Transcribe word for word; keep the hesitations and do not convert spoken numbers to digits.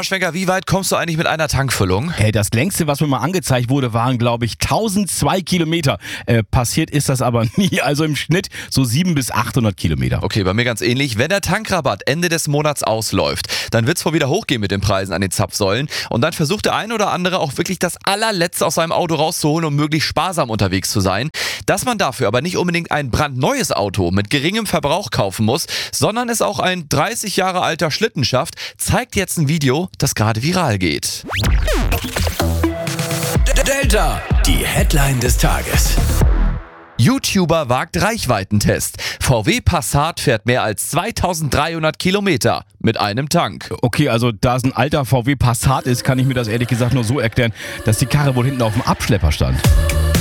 mal, Schwenker, wie weit kommst du eigentlich mit einer Tankfüllung? Hey, das längste, was mir mal angezeigt wurde, waren, glaube ich, tausendzwei Kilometer. Äh, passiert ist das aber nie. Also im Schnitt so siebenhundert bis achthundert Kilometer. Okay, bei mir ganz ähnlich. Wenn der Tankrabatt Ende des Monats ausläuft, dann wird es wohl wieder hochgehen mit den Preisen an den Zapfsäulen. Und dann versucht der ein oder andere auch wirklich das allerletzte aus seinem Auto rauszuholen, um möglichst sparsam unterwegs zu sein. Dass man dafür aber nicht unbedingt ein brandneues Auto mit geringem Verbrauch kaufen muss, sondern es auch ein dreißig Jahre alter Schlitten schafft, zeigt jetzt ein Video, das gerade viral geht. Delta, die Headline des Tages. YouTuber wagt Reichweitentest. V W Passat fährt mehr als zweitausenddreihundert Kilometer mit einem Tank. Okay, also da es ein alter V W Passat ist, kann ich mir das ehrlich gesagt nur so erklären, dass die Karre wohl hinten auf dem Abschlepper stand.